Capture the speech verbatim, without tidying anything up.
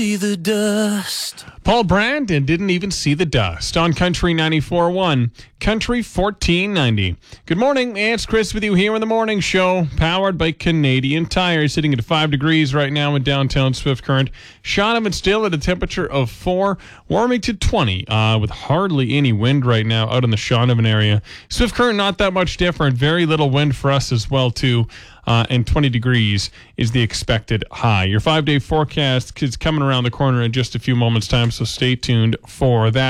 See the dust. Paul Brandon didn't even see the dust on Country ninety-four point one, Country fourteen ninety. Good morning, it's Chris with you here in the morning show, powered by Canadian Tire, sitting at five degrees right now in downtown Swift Current. Shaunavon still at a temperature of four, warming to twenty, uh, with hardly any wind right now out in the Shaunavon area. Swift Current not that much different, very little wind for us as well too. Uh, and twenty degrees is the expected high. Your five-day forecast is coming around the corner in just a few moments' time, so stay tuned for that.